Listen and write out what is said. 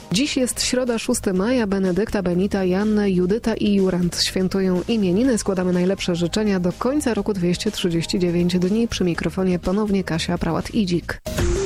Dziś jest środa, 6 maja. Benedykta, Benita, Janna, Judyta i Jurand świętują imieniny. Składamy najlepsze życzenia do końca roku 239 dni. Przy mikrofonie ponownie Kasia Prałat-Idzik.